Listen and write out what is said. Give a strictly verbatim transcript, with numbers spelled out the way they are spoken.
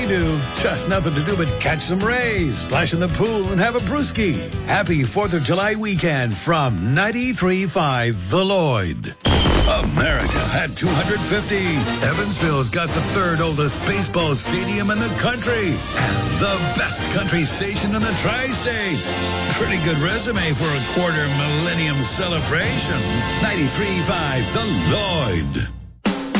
we do. Just nothing to do but catch some rays, splash in the pool, and have a brewski. Happy fourth of July weekend from ninety-three point five The Lloyd. America had two hundred fifty. Evansville's got the third oldest baseball stadium in the country and the best country station in the tri-state. Pretty good resume for a quarter millennium celebration. ninety-three point five The Lloyd.